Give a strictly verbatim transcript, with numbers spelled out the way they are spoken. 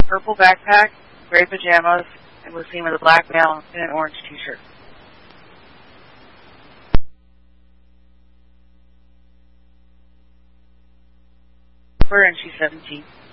purple backpack, gray pajamas, and was seen with a black male in an orange t-shirt. For N C seventeen.